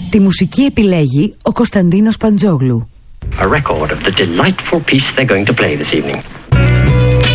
Τη μουσική επιλέγει ο Κωνσταντίνος Παντζόγλου. A record of the delightful piece they're going to play this evening.